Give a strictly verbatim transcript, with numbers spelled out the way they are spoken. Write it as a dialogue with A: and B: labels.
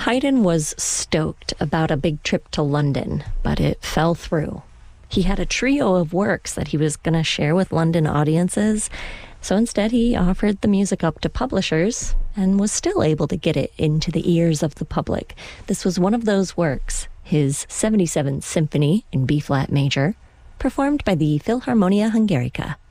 A: Haydn was stoked about a big trip to London, but it fell through. He had a trio of works that he was going to share with London audiences, so instead he offered the music up to publishers and was still able to get it into the ears of the public. This was one of those works, his seventy-seventh Symphony in B-flat major, performed by the Philharmonia Hungarica.